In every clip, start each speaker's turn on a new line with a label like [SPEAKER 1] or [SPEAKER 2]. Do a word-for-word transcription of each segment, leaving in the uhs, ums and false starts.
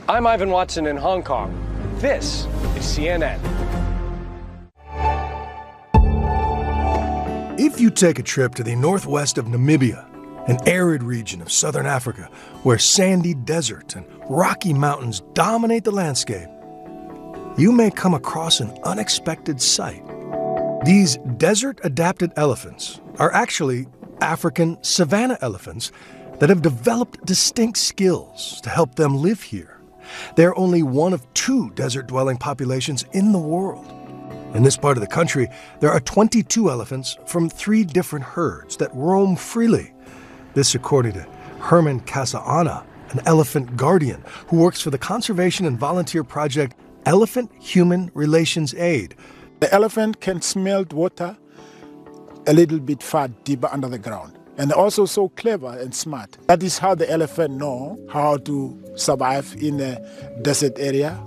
[SPEAKER 1] I'm Ivan Watson in Hong Kong. This is C N N.
[SPEAKER 2] If you take a trip to the northwest of Namibia, an arid region of southern Africa where sandy desert and rocky mountains dominate the landscape, you may come across an unexpected sight. These desert-adapted elephants are actually African savanna elephants that have developed distinct skills to help them live here. They're only one of two desert-dwelling populations in the world. In this part of the country, there are twenty-two elephants from three different herds that roam freely. This according to Herman Kasaana, an elephant guardian who works for the conservation and volunteer project Elephant Human Relations Aid.
[SPEAKER 3] The elephant can smell water a little bit far deeper under the ground. And also so clever and smart. That is how the elephant know how to survive in a desert area.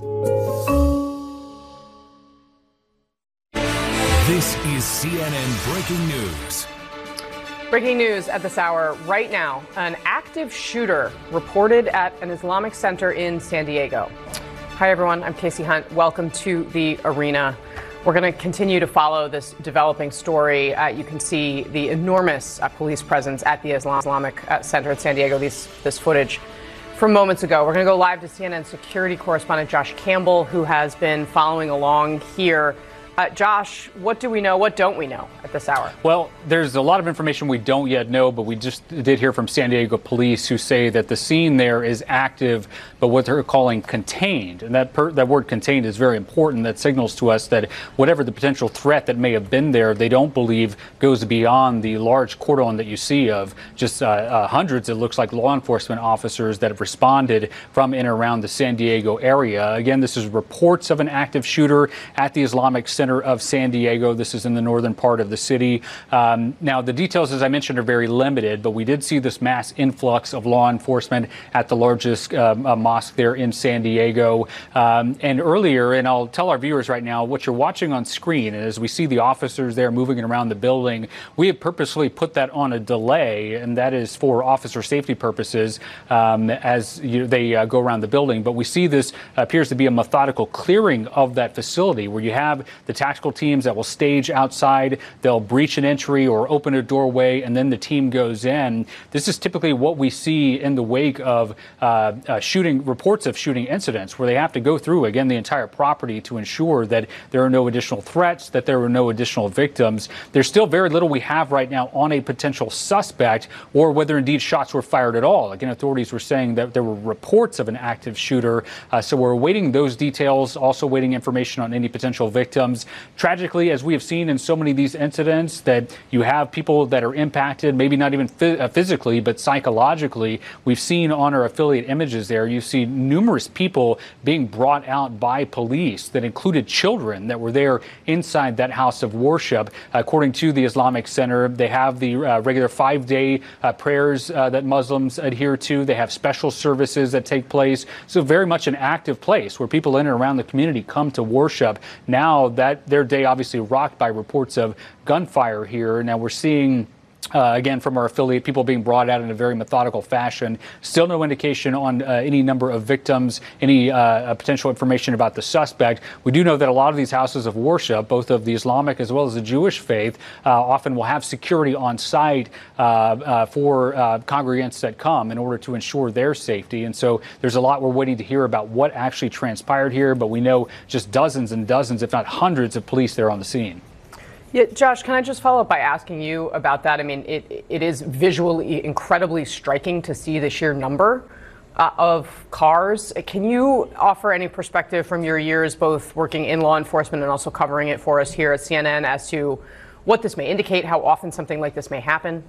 [SPEAKER 4] This is C N N Breaking News.
[SPEAKER 5] Breaking news at this hour right now. An active shooter reported at an Islamic center in San Diego. Hi, everyone. I'm Casey Hunt. Welcome to the arena. We're going to continue to follow this developing story. Uh, you can see the enormous uh, police presence at the Islamic uh, Center in San Diego, these, this footage from moments ago. We're going to go live to C N N security correspondent Josh Campbell, who has been following along here. Uh, Josh, what do we know? What don't we know at this hour?
[SPEAKER 6] Well, there's a lot of information we don't yet know, but we just did hear from San Diego police who say that the scene there is active, but what they're calling contained. And that per, that word contained is very important. That signals to us that whatever the potential threat that may have been there, they don't believe goes beyond the large cordon that you see of just uh, uh, hundreds, it looks like, law enforcement officers that have responded from in and around the San Diego area. Again, this is reports of an active shooter at the Islamic Center of San Diego. This is in the northern part of the city. Um, now, the details, as I mentioned, are very limited, but we did see this mass influx of law enforcement at the largest um, uh, mosque there in San Diego. Um, and earlier, and I'll tell our viewers right now, what you're watching on screen, and as we see the officers there moving around the building, we have purposely put that on a delay, and that is for officer safety purposes um, as you, they uh, go around the building. But we see this appears to be a methodical clearing of that facility where you have the tactical teams that will stage outside. They'll breach an entry or open a doorway, and then the team goes in. This is typically what we see in the wake of uh, uh, shooting reports of shooting incidents, where they have to go through, again, the entire property to ensure that there are no additional threats, that there are no additional victims. There's still very little we have right now on a potential suspect or whether indeed shots were fired at all. Again, authorities were saying that there were reports of an active shooter, uh, so we're awaiting those details, also waiting information on any potential victims. Tragically, as we have seen in so many of these incidents, that you have people that are impacted, maybe not even physically, but psychologically. We've seen on our affiliate images there, you see numerous people being brought out by police that included children that were there inside that house of worship. According to the Islamic Center, they have the uh, regular five-day uh, prayers uh, that Muslims adhere to. They have special services that take place. So very much an active place where people in and around the community come to worship. Now that their day obviously rocked by reports of gunfire here. Now we're seeing Uh, again, from our affiliate, people being brought out in a very methodical fashion. Still no indication on uh, any number of victims, any uh, potential information about the suspect. We do know that a lot of these houses of worship, both of the Islamic as well as the Jewish faith, uh, often will have security on site uh, uh, for uh, congregants that come in order to ensure their safety. And so there's a lot we're waiting to hear about what actually transpired here, but we know just dozens and dozens, if not hundreds, of police there on the scene.
[SPEAKER 5] Yeah, Josh, can I just follow up by asking you about that? I mean, it it is visually incredibly striking to see the sheer number uh, of cars. Can you offer any perspective from your years both working in law enforcement and also covering it for us here at C N N as to what this may indicate, how often something like this may happen?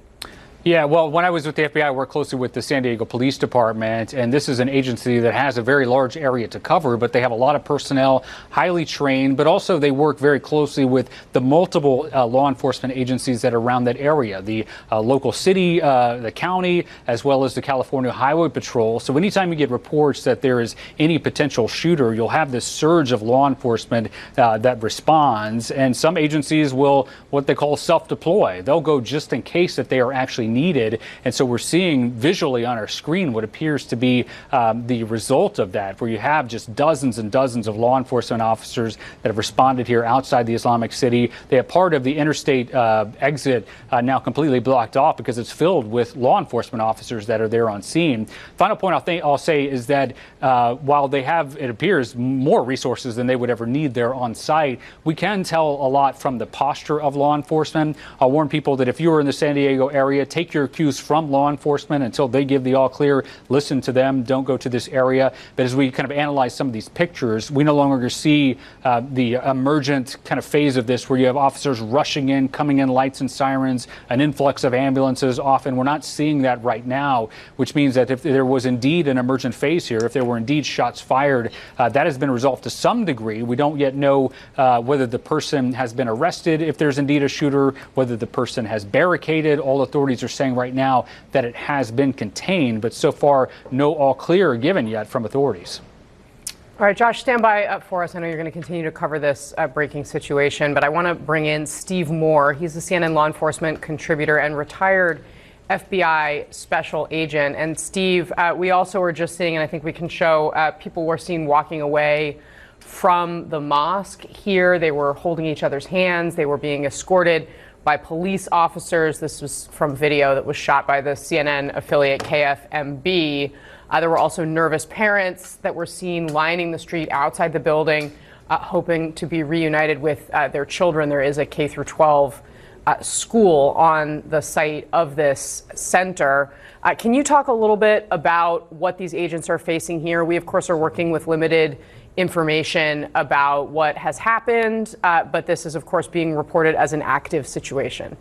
[SPEAKER 6] Yeah, well, when I was with the F B I, I worked closely with the San Diego Police Department, and this is an agency that has a very large area to cover, but they have a lot of personnel, highly trained, but also they work very closely with the multiple uh, law enforcement agencies that are around that area, the uh, local city, uh, the county, as well as the California Highway Patrol. So anytime you get reports that there is any potential shooter, you'll have this surge of law enforcement uh, that responds, and some agencies will what they call self-deploy. They'll go just in case that they are actually needed. And so we're seeing visually on our screen what appears to be um, the result of that, where you have just dozens and dozens of law enforcement officers that have responded here outside the Islamic City. They have part of the interstate uh, exit uh, now completely blocked off because it's filled with law enforcement officers that are there on scene. Final point I'll, think, I'll say is that uh, while they have, it appears, more resources than they would ever need there on site, we can tell a lot from the posture of law enforcement. I'll warn people that if you are in the San Diego area, take your cues from law enforcement until they give the all clear. Listen to them. Don't go to this area. But as we kind of analyze some of these pictures, we no longer see uh, the emergent kind of phase of this where you have officers rushing in, coming in, lights and sirens, an influx of ambulances. Often we're not seeing that right now, which means that if there was indeed an emergent phase here, if there were indeed shots fired, uh, that has been resolved to some degree. We don't yet know uh, whether the person has been arrested, if there's indeed a shooter, whether the person has barricaded. All authorities are saying right now that it has been contained, but so far no all clear given yet from authorities.
[SPEAKER 5] All right, Josh, stand by up for us. I know you're going to continue to cover this uh, breaking situation, but I want to bring in Steve Moore. He's the C N N law enforcement contributor and retired F B I special agent. And Steve, uh, we also were just seeing, and I think we can show, uh, people were seen walking away from the mosque here. They were holding each other's hands. They were being escorted by police officers. This was from video that was shot by the C N N affiliate K F M B. Uh, there were also nervous parents that were seen lining the street outside the building, uh, hoping to be reunited with uh, their children. There is a K through twelve uh, school on the site of this center. Uh, can you talk a little bit about what these agents are facing here? We, of course, are working with limited information about what has happened, uh, but this is, of course, being reported as an active situation.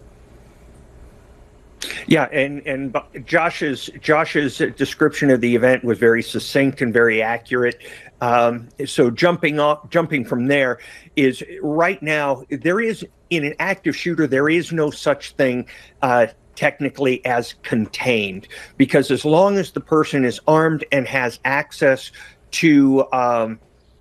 [SPEAKER 7] Yeah, and and Josh's Josh's description of the event was very succinct and very accurate. Um, so jumping off, jumping from there is right now there is in an active shooter there is no such thing uh, technically as contained, because as long as the person is armed and has access to um,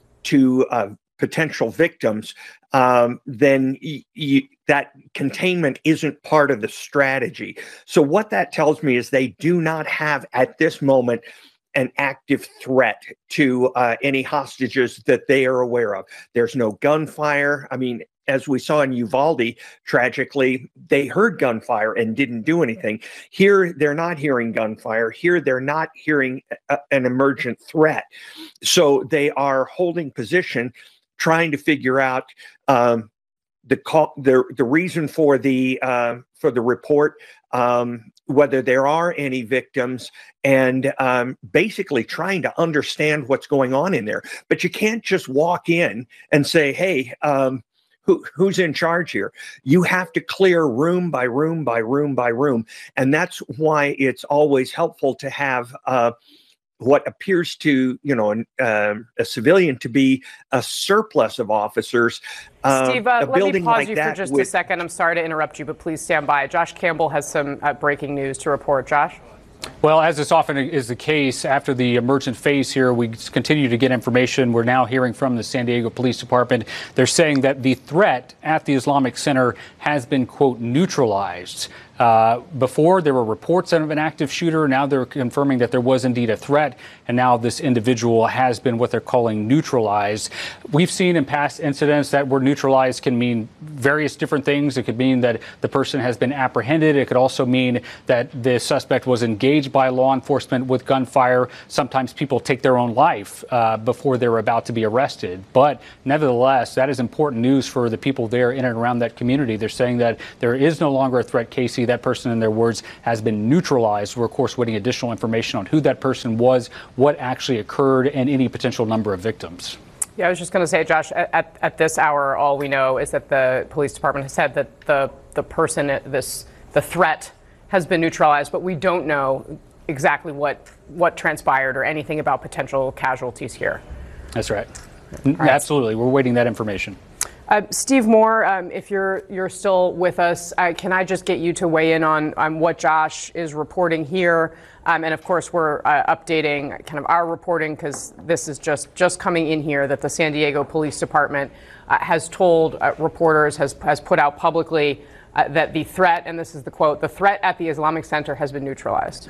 [SPEAKER 7] to uh, potential victims, um, then y y that containment isn't part of the strategy. So what that tells me is they do not have at this moment an active threat to uh, any hostages that they are aware of. There's no gunfire. I mean, as we saw in Uvalde, tragically, they heard gunfire and didn't do anything. Here, they're not hearing gunfire. Here, they're not hearing a, an emergent threat. So they are holding position, trying to figure out um, the call, the the reason for the uh, for the report, um, whether there are any victims, and um, basically trying to understand what's going on in there. But you can't just walk in and say, "Hey, um, who who's in charge here?" You have to clear room by room by room by room, and that's why it's always helpful to have Uh, what appears to, you know, an, uh, a civilian to be a surplus of officers. Uh,
[SPEAKER 5] Steve, uh, let me pause
[SPEAKER 7] like
[SPEAKER 5] you for just
[SPEAKER 7] with,
[SPEAKER 5] a second. I'm sorry to interrupt you, but please stand by. Josh Campbell has some uh, breaking news to report. Josh?
[SPEAKER 6] Well, as this often is the case, after the emergent phase here, we continue to get information. We're now hearing from the San Diego Police Department. They're saying that the threat at the Islamic Center has been, quote, neutralized. Uh, before, there were reports of an active shooter. Now they're confirming that there was indeed a threat, and now this individual has been what they're calling neutralized. We've seen in past incidents that word neutralized can mean various different things. It could mean that the person has been apprehended. It could also mean that the suspect was engaged by law enforcement with gunfire. Sometimes people take their own life uh, before they're about to be arrested. But nevertheless, that is important news for the people there in and around that community. They're saying that there is no longer a threat, Casey. That person, in their words, has been neutralized. We're, of course, waiting additional information on who that person was, what actually occurred, and any potential number of victims.
[SPEAKER 5] Yeah, I was just going to say, Josh, at, at this hour, all we know is that the police department has said that the, the person, this the threat has been neutralized, but we don't know exactly what, what transpired or anything about potential casualties here.
[SPEAKER 6] That's right.
[SPEAKER 5] right.
[SPEAKER 6] Absolutely. We're waiting that information.
[SPEAKER 5] Uh, Steve Moore, um, if you're you're still with us, uh, can I just get you to weigh in on, on what Josh is reporting here? Um, and of course, we're uh, updating kind of our reporting, because this is just just coming in here that the San Diego Police Department uh, has told uh, reporters, has has put out publicly uh, that the threat, and this is the quote, the threat at the Islamic Center has been neutralized.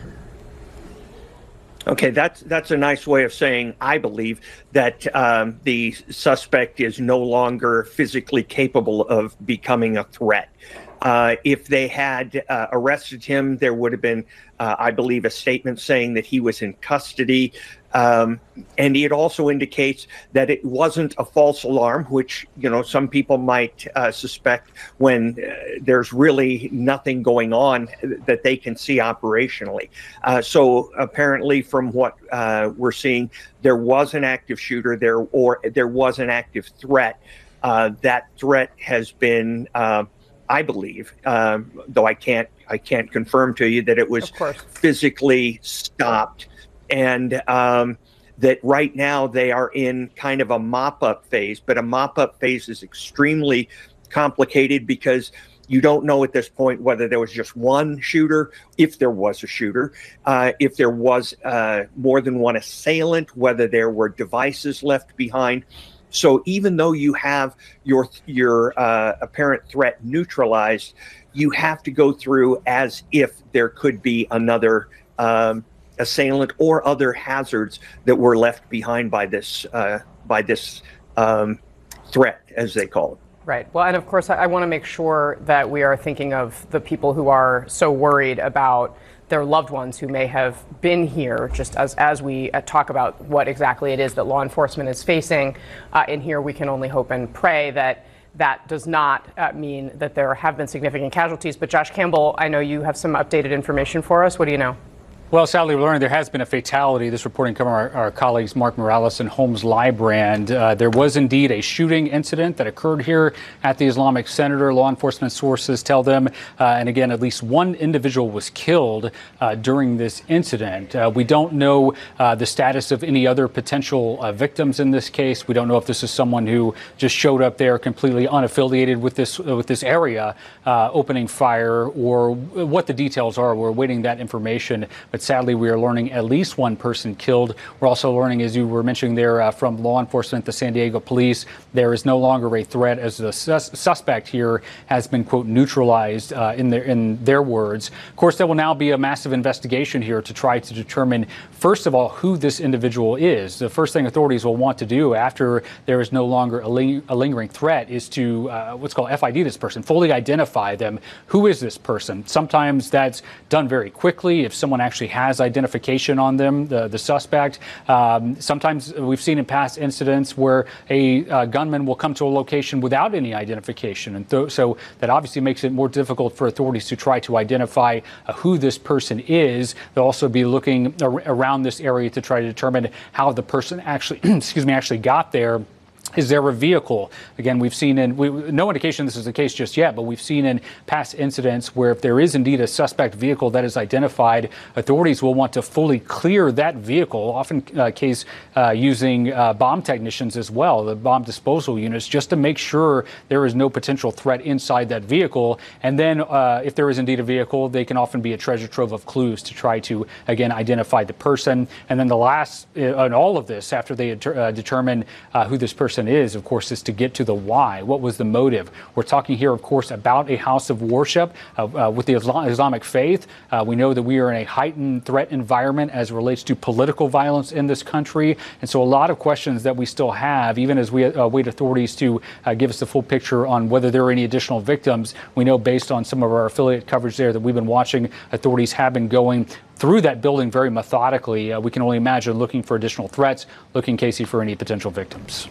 [SPEAKER 7] Okay, that's that's a nice way of saying I believe that um, the suspect is no longer physically capable of becoming a threat. Uh, if they had uh, arrested him, there would have been, uh, I believe, a statement saying that he was in custody. Um, and it also indicates that it wasn't a false alarm, which, you know, some people might uh, suspect when uh, there's really nothing going on that they can see operationally. Uh, so apparently from what uh, we're seeing, there was an active shooter there, or there was an active threat. Uh, that threat has been, uh, I believe, um, though I can't, I can't confirm to you that it was physically stopped. And um, that right now they are in kind of a mop-up phase, but a mop-up phase is extremely complicated because you don't know at this point whether there was just one shooter, if there was a shooter, uh, if there was uh, more than one assailant, whether there were devices left behind. So even though you have your your uh, apparent threat neutralized, you have to go through as if there could be another um, assailant or other hazards that were left behind by this uh, by this um, threat, as they call it.
[SPEAKER 5] Right. Well, and of course, I, I want to make sure that we are thinking of the people who are so worried about their loved ones who may have been here, just as, as we uh, talk about what exactly it is that law enforcement is facing. Uh, in here, we can only hope and pray that that does not uh, mean that there have been significant casualties. But Josh Campbell, I know you have some updated information for us. What do you know?
[SPEAKER 6] Well, sadly, we're learning there has been a fatality. This reporting coming from our, our colleagues Mark Morales and Holmes Lybrand. Uh, there was indeed a shooting incident that occurred here at the Islamic Center. Law enforcement sources tell them, uh, and again, at least one individual was killed uh, during this incident. Uh, we don't know uh, the status of any other potential uh, victims in this case. We don't know if this is someone who just showed up there completely unaffiliated with this uh, with this area, uh, opening fire, or what the details are. We're awaiting that information. But sadly, we are learning at least one person killed. We're also learning, as you were mentioning there, uh, from law enforcement, the San Diego police, there is no longer a threat, as the sus- suspect here has been, quote, neutralized uh, in their in their words. Of course, there will now be a massive investigation here to try to determine, first of all, who this individual is. The first thing authorities will want to do after there is no longer a, ling- a lingering threat is to uh, what's called F I D this person, fully identify them. Who is this person? Sometimes that's done very quickly if someone actually has identification on them, the, the suspect. Um, sometimes we've seen in past incidents where a uh, gunman will come to a location without any identification. And th- so that obviously makes it more difficult for authorities to try to identify uh, who this person is. They'll also be looking ar- around this area to try to determine how the person actually, excuse me, actually got there. Is there a vehicle? Again, we've seen in, we, no indication this is the case just yet, but we've seen in past incidents where if there is indeed a suspect vehicle that is identified, authorities will want to fully clear that vehicle, often uh, case uh, using uh, bomb technicians as well, the bomb disposal units, just to make sure there is no potential threat inside that vehicle. And then uh, if there is indeed a vehicle, they can often be a treasure trove of clues to try to, again, identify the person. And then the last, uh, in all of this, after they uh, determine uh, who this person is, of course, is to get to the why. What was the motive? We're talking here, of course, about a house of worship uh, uh, with the Islam- Islamic faith. Uh, we know that we are in a heightened threat environment as it relates to political violence in this country. And so a lot of questions that we still have, even as we uh, wait authorities to uh, give us the full picture on whether there are any additional victims. We know based on some of our affiliate coverage there that we've been watching, authorities have been going through that building very methodically. Uh, we can only imagine looking for additional threats, looking, Casey, for any potential victims.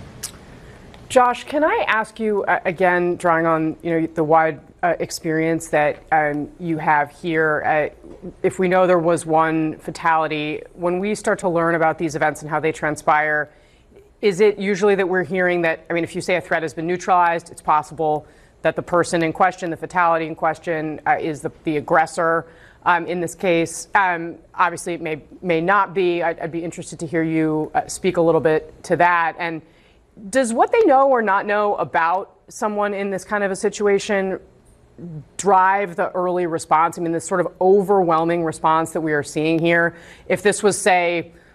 [SPEAKER 5] Josh, can I ask you, uh, again, drawing on you know the wide uh, experience that um, you have here, uh, if we know there was one fatality, when we start to learn about these events and how they transpire, is it usually that we're hearing that, I mean, if you say a threat has been neutralized, it's possible that the person in question, the fatality in question, uh, is the, the aggressor um, in this case? Um, obviously, it may, may not be. I'd, I'd be interested to hear you uh, speak a little bit to that. And does what they know or not know about someone in this kind of a situation drive the early response? I mean, this sort of overwhelming response that we are seeing here. If this was, say,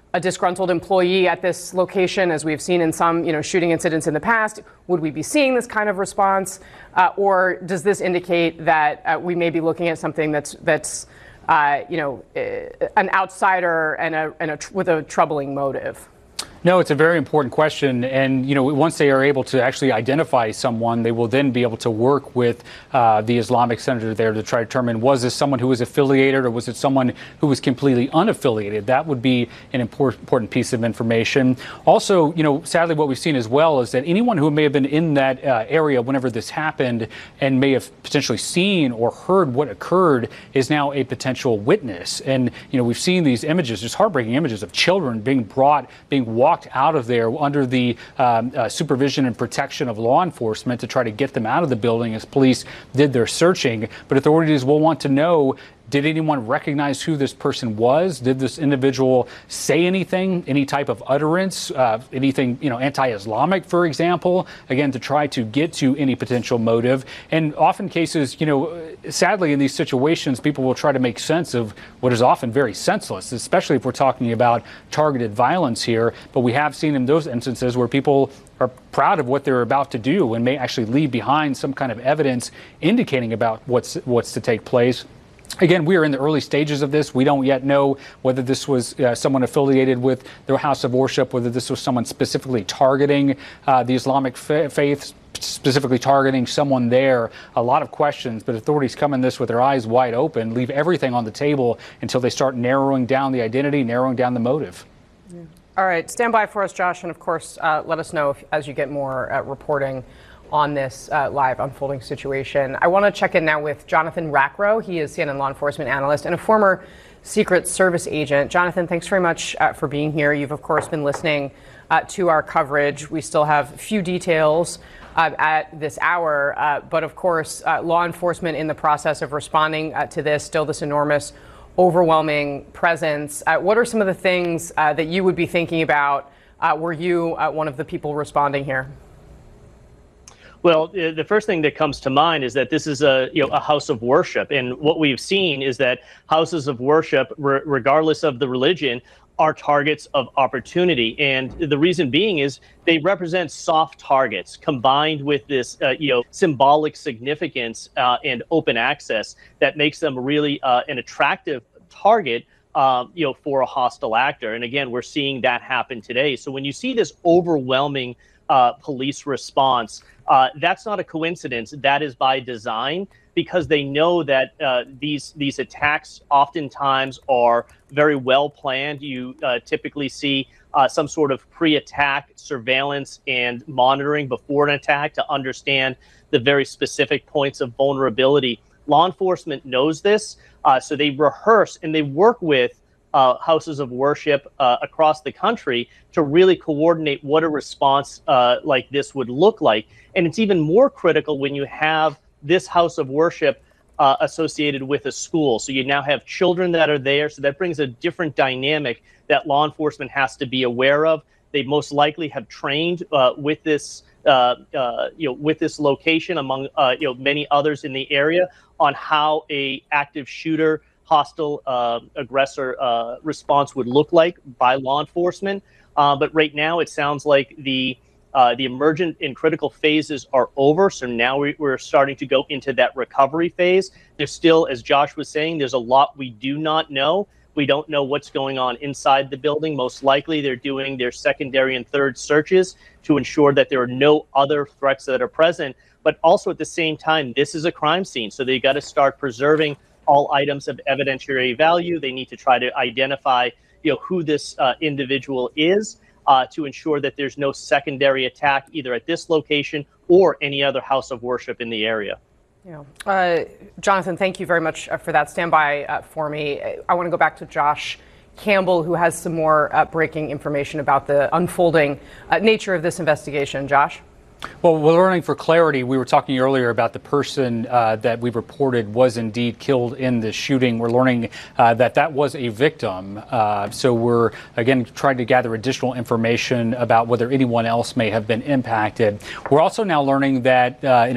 [SPEAKER 5] a disgruntled employee at this location, as we've seen in some, you know, shooting incidents in the past? Would we be seeing this kind of response, uh, or does this indicate that uh, we may be looking at something that's that's uh, you know, an outsider and a and a tr- with a troubling motive?
[SPEAKER 6] No, it's a very important question. And, you know, once they are able to actually identify someone, they will then be able to work with uh, the Islamic Center there to try to determine, was this someone who was affiliated or was it someone who was completely unaffiliated? That would be an important, important piece of information. Also, you know, sadly, what we've seen as well is that anyone who may have been in that uh, area whenever this happened and may have potentially seen or heard what occurred is now a potential witness. And, you know, we've seen these images, just heartbreaking images of children being brought, being walked out of there under the um, uh, supervision and protection of law enforcement to try to get them out of the building as police did their searching. But authorities will want to know, did anyone recognize who this person was? Did this individual say anything, any type of utterance, uh, anything, you know, anti-Islamic, for example, again, to try to get to any potential motive. And often cases, you know, sadly, in these situations, people will try to make sense of what is often very senseless, especially if we're talking about targeted violence here. But we have seen in those instances where people are proud of what they're about to do and may actually leave behind some kind of evidence indicating about what's what's to take place. Again, we are in the early stages of this. We don't yet know whether this was uh, someone affiliated with their house of worship, whether this was someone specifically targeting uh, the Islamic fa- faith, specifically targeting someone there. A lot of questions, but authorities come in this with their eyes wide open, leave everything on the table until they start narrowing down the identity, narrowing down the motive.
[SPEAKER 5] Yeah. All right, stand by for us, Josh, and of course, uh, let us know if, as you get more uh, reporting on this uh, live unfolding situation. I want to check in now with Jonathan Rackrow. He is C N N law enforcement analyst and a former Secret Service agent. Jonathan, thanks very much uh, for being here. You've, of course, been listening uh, to our coverage. We still have few details uh, at this hour, uh, but of course, uh, law enforcement in the process of responding uh, to this, still this enormous, overwhelming presence. Uh, what are some of the things uh, that you would be thinking about uh, were you uh, one of the people responding here?
[SPEAKER 8] Well, the first thing that comes to mind is that this is a you know a house of worship, and what we've seen is that houses of worship, re- regardless of the religion, are targets of opportunity. And the reason being is they represent soft targets combined with this uh, you know symbolic significance uh, and open access that makes them really uh, an attractive target Um, you know, for a hostile actor. And again, we're seeing that happen today. So when you see this overwhelming uh, police response, uh, that's not a coincidence. That is by design, because they know that uh, these these attacks oftentimes are very well planned. You uh, typically see uh, some sort of pre-attack surveillance and monitoring before an attack to understand the very specific points of vulnerability. Law enforcement knows this, uh, so they rehearse and they work with uh, houses of worship uh, across the country to really coordinate what a response uh, like this would look like. And it's even more critical when you have this house of worship uh, associated with a school. So you now have children that are there, so that brings a different dynamic that law enforcement has to be aware of. They most likely have trained uh, with this Uh, uh, you know, with this location, among uh, you know many others in the area, on how a active shooter, hostile uh, aggressor uh, response would look like by law enforcement. Uh, but right now, it sounds like the uh, the emergent and critical phases are over. So now we, we're starting to go into that recovery phase. There's still, as Josh was saying, there's a lot we do not know. We don't know what's going on inside the building. Most likely they're doing their secondary and third searches to ensure that there are no other threats that are present. But also at the same time, this is a crime scene. So they got to start preserving all items of evidentiary value. They need to try to identify, you know, who this uh, individual is uh, to ensure that there's no secondary attack either at this location or any other house of worship in the area.
[SPEAKER 5] Yeah. Uh, Jonathan, thank you very much for that. Stand by uh, for me. I want to go back to Josh Campbell, who has some more uh, breaking information about the unfolding uh, nature of this investigation. Josh?
[SPEAKER 6] Well, we're learning for clarity. We were talking earlier about the person uh, that we reported was indeed killed in the shooting. We're learning uh, that that was a victim. Uh, so we're, again, trying to gather additional information about whether anyone else may have been impacted. We're also now learning that uh, in